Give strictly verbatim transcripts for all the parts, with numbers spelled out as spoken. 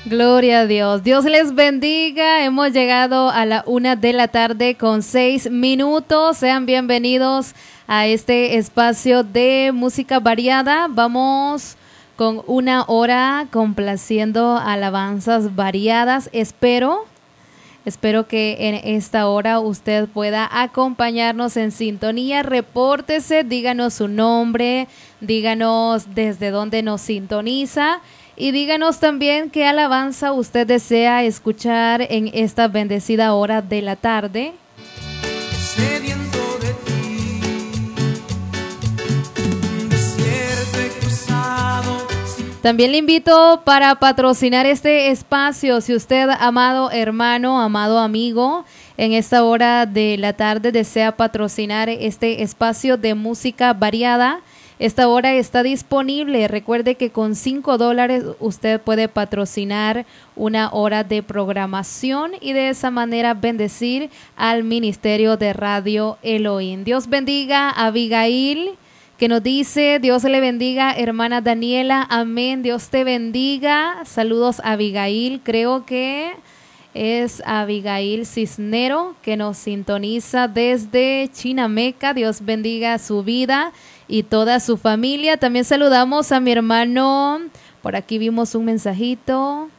Gloria a Dios. Dios les bendiga. Hemos llegado a la una de la tarde con seis minutos. Sean bienvenidos a este espacio de música variada. Vamos con una hora complaciendo alabanzas variadas. Espero, espero que en esta hora usted pueda acompañarnos en sintonía. Repórtese, díganos su nombre, díganos desde dónde nos sintoniza. Y díganos también qué alabanza usted desea escuchar en esta bendecida hora de la tarde. Sediento de ti, un desierto he cruzado. También le invito para patrocinar este espacio, si usted, amado hermano, amado amigo, en esta hora de la tarde desea patrocinar este espacio de música variada. Esta hora está disponible. Recuerde que con cinco dólares usted puede patrocinar una hora de programación y de esa manera bendecir al Ministerio de Radio Elohim. Dios bendiga a Abigail, que nos dice, Dios le bendiga, hermana Daniela, amén, Dios te bendiga. Saludos a Abigail, creo que es Abigail Cisnero, que nos sintoniza desde Chinameca. Dios bendiga su vida y toda su familia. También saludamos a mi hermano, por aquí vimos un mensajito,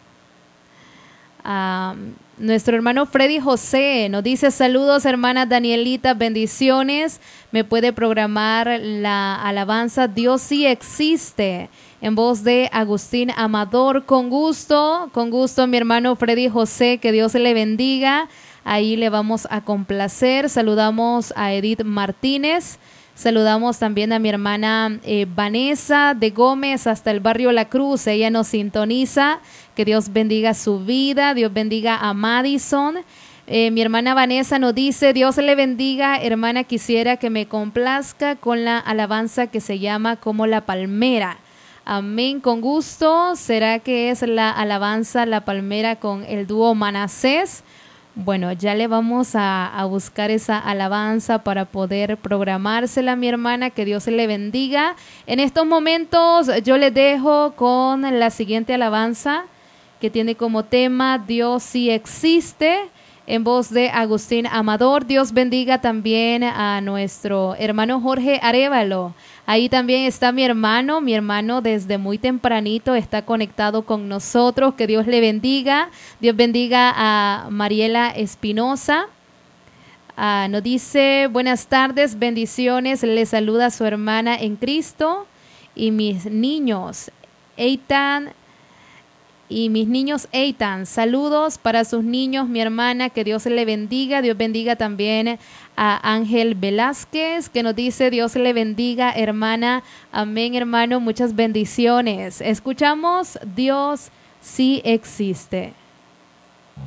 a nuestro hermano Freddy José, nos dice saludos hermana Danielita, bendiciones, me puede programar la alabanza Dios sí existe, en voz de Agustín Amador. Con gusto, con gusto mi hermano Freddy José, que Dios le bendiga, ahí le vamos a complacer. Saludamos a Edith Martínez. Saludamos también a mi hermana eh, Vanessa de Gómez hasta el barrio La Cruz. Ella nos sintoniza. Que Dios bendiga su vida. Dios bendiga a Madison. Eh, mi hermana Vanessa nos dice, Dios le bendiga, hermana, quisiera que me complazca con la alabanza que se llama Como la Palmera. Amén, con gusto. ¿Será que es la alabanza La Palmera con el dúo Manasés? Bueno, ya le vamos a, a buscar esa alabanza para poder programársela, mi hermana, que Dios le bendiga. En estos momentos yo le dejo con la siguiente alabanza que tiene como tema Dios sí existe, en voz de Agustín Amador. Dios bendiga también a nuestro hermano Jorge Arévalo. Ahí también está mi hermano, mi hermano desde muy tempranito está conectado con nosotros. Que Dios le bendiga. Dios bendiga a Mariela Espinosa. Ah, nos dice, buenas tardes, bendiciones. Le saluda a su hermana en Cristo y mis niños, Eitan y mis niños Eitan. Saludos para sus niños, mi hermana, que Dios le bendiga. Dios bendiga también a Ángel Velázquez, que nos dice, Dios le bendiga, hermana. Amén, hermano, muchas bendiciones. Escuchamos Dios sí existe.